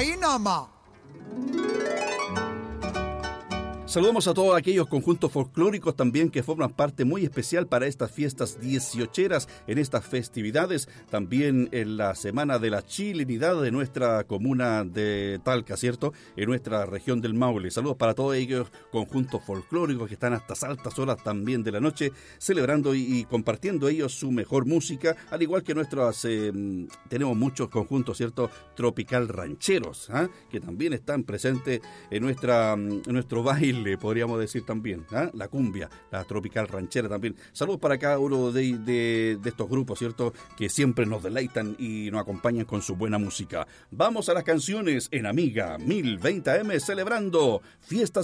ahí nomás. Saludamos a todos aquellos conjuntos folclóricos también que forman parte muy especial para estas fiestas 18eras, en estas festividades, también en la Semana de la Chilenidad de nuestra comuna de Talca, ¿cierto? En nuestra región del Maule. Saludos para todos ellos conjuntos folclóricos que están hasta altas horas también de la noche, celebrando y compartiendo ellos su mejor música, al igual que nuestros, tenemos muchos conjuntos, ¿cierto? Tropical rancheros, que también están presentes en nuestro baile, podríamos decir también, la cumbia, la tropical ranchera también. Saludos para cada uno de estos grupos, ¿cierto? Que siempre nos deleitan y nos acompañan con su buena música. Vamos a las canciones en Amiga 1020 AM, celebrando fiestas